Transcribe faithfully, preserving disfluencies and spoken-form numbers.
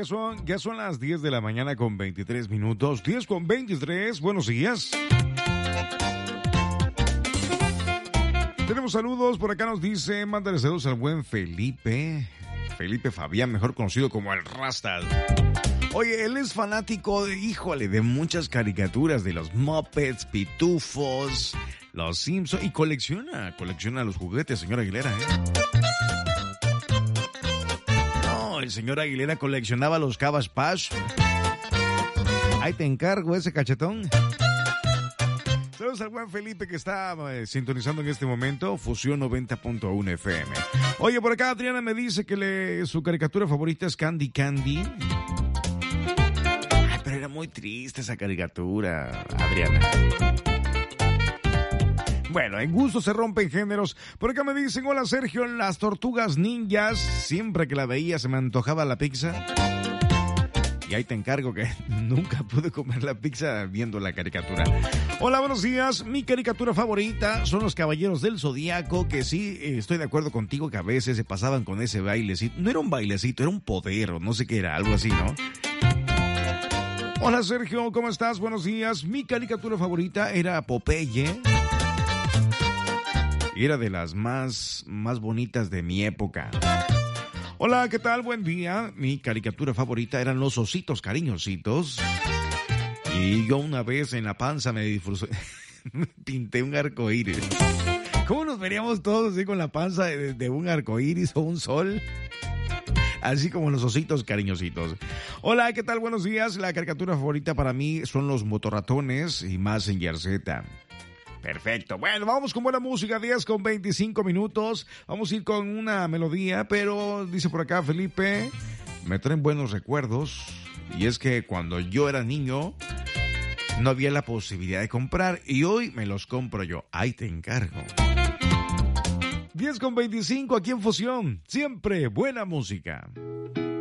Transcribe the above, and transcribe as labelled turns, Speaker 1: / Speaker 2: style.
Speaker 1: ya son, ya son las diez de la mañana con veintitrés minutos. diez con veintitrés, buenos días. Tenemos saludos, por acá nos dice, mándale saludos al buen Felipe. Felipe Fabián, mejor conocido como el Rastas. Oye, él es fanático, de, híjole, de muchas caricaturas, de los Muppets, Pitufos, los Simpsons, y colecciona, colecciona los juguetes, señor Aguilera, ¿eh? No, el señor Aguilera coleccionaba los Cabbage Patch. Ahí te encargo ese cachetón. Saludos al buen Felipe que está eh, sintonizando en este momento Fusión noventa punto uno F M. Oye, por acá Adriana me dice que le, su caricatura favorita es Candy Candy. Ay, pero era muy triste esa caricatura, Adriana. Bueno, en gusto se rompen géneros. Por acá me dicen, hola Sergio, las tortugas ninjas. Siempre que la veía se me antojaba la pizza. Y ahí te encargo que nunca pude comer la pizza viendo la caricatura. Hola, buenos días. Mi caricatura favorita son los Caballeros del Zodíaco, que sí, estoy de acuerdo contigo que a veces se pasaban con ese bailecito. No era un bailecito, era un poder, o no sé qué era, algo así, ¿no? Hola, Sergio, ¿cómo estás? Buenos días. Mi caricatura favorita era Popeye. Era de las más, más bonitas de mi época. Hola, ¿qué tal? Buen día. Mi caricatura favorita eran los ositos cariñositos. Y yo una vez en la panza me disfruzé, me pinté un arcoíris. ¿Cómo nos veríamos todos así con la panza de, de un arcoíris o un sol? Así como los ositos cariñositos. Hola, ¿qué tal? Buenos días. La caricatura favorita para mí son los motorratones y Mazinger Z. Perfecto. Bueno, vamos con buena música, diez con veinticinco minutos. Vamos a ir con una melodía, pero dice por acá Felipe, me traen buenos recuerdos. Y es que cuando yo era niño, no había la posibilidad de comprar y hoy me los compro yo. Ahí te encargo. diez con veinticinco aquí en Fusión. Siempre buena música.